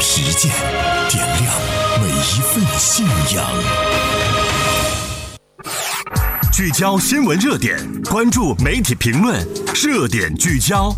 实践，点亮每一份信仰。聚焦新闻热点，关注媒体评论，热点聚焦。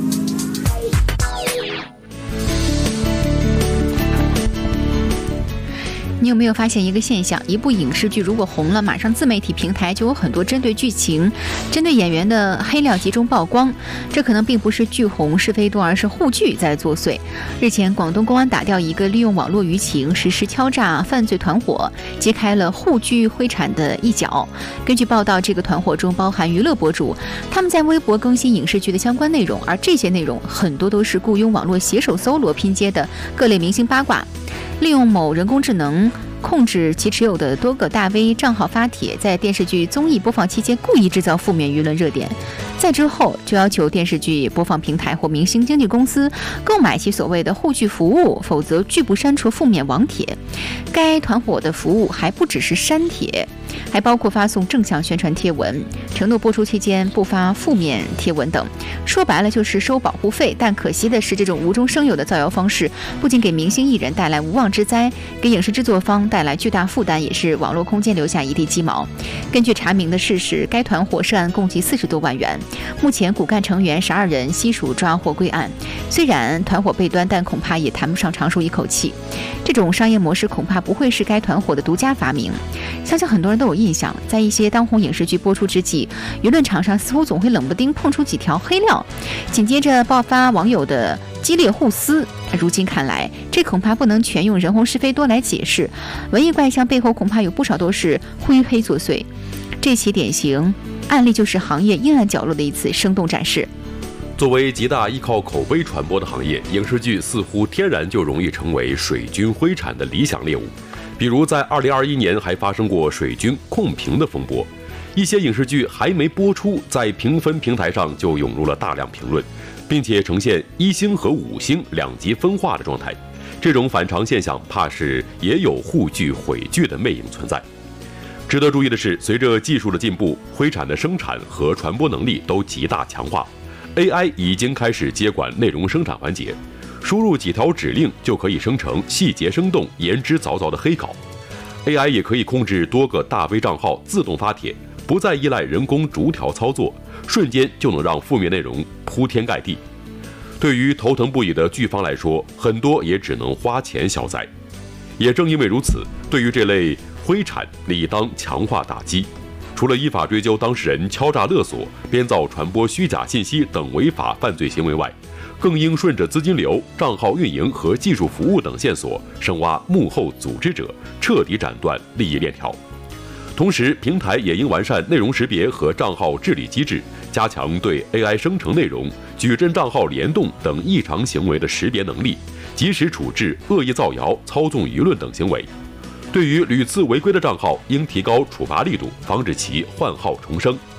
你有没有发现一个现象？一部影视剧如果红了，马上自媒体平台就有很多针对剧情、针对演员的黑料集中曝光。这可能并不是剧红是非多，而是护剧在作祟。日前，广东公安打掉一个利用网络舆情实施敲诈犯罪团伙，揭开了护剧灰产的一角。根据报道，这个团伙中包含娱乐博主，他们在微博更新影视剧的相关内容，而这些内容很多都是雇佣网络写手搜罗拼接的各类明星八卦。利用某人工智能控制其持有的多个大 V 账号发帖，在电视剧综艺播放期间故意制造负面舆论热点，再之后就要求电视剧播放平台或明星经纪公司购买其所谓的护剧服务，否则拒不删除负面网帖。该团伙的服务还不只是删帖，还包括发送正向宣传贴文，承诺播出期间不发负面贴文等。说白了就是收保护费。但可惜的是，这种无中生有的造谣方式不仅给明星艺人带来无妄之灾，给影视制作方带来巨大负担，也是网络空间留下一地鸡毛。根据查明的事实，该团伙涉案共计40多万元，目前骨干成员12人悉数抓获归案。虽然团伙被端，但恐怕也谈不上长舒一口气。这种商业模式恐怕不会是该团伙的独家发明，相信很多人都有印象，在一些当红影视剧播出之际，舆论场上似乎总会冷不丁碰出几条黑料，紧接着爆发网友的激烈互撕。如今看来，这恐怕不能全用人红是非多来解释，文艺怪象背后恐怕有不少都是灰黑作祟。这起典型案例就是行业阴暗角落的一次生动展示。 作为极大依靠口碑传播的行业，影视剧似乎天然就容易成为水军灰产的理想猎物。比如在2021年还发生过水军控评的风波，一些影视剧还没播出，在评分平台上就涌入了大量评论，并且呈现1星和5星两极分化的状态。这种反常现象怕是也有护剧毁剧的魅影存在。值得注意的是，随着技术的进步，灰产的生产和传播能力都极大强化， AI 已经开始接管内容生产环节，输入几条指令就可以生成细节生动、言之凿凿的黑稿。 AI 也可以控制多个大 V 账号自动发帖，不再依赖人工逐条操作，瞬间就能让负面内容铺天盖地。对于头疼不已的剧方来说，很多也只能花钱消灾。也正因为如此，对于这类灰产理当强化打击。除了依法追究当事人敲诈勒索、编造传播虚假信息等违法犯罪行为外，更应顺着资金流、账号运营和技术服务等线索，深挖幕后组织者，彻底斩断利益链条。同时，平台也应完善内容识别和账号治理机制，加强对 AI 生成内容、矩阵账号联动等异常行为的识别能力，及时处置恶意造谣、操纵舆论等行为。对于屡次违规的账号，应提高处罚力度，防止其换号重生。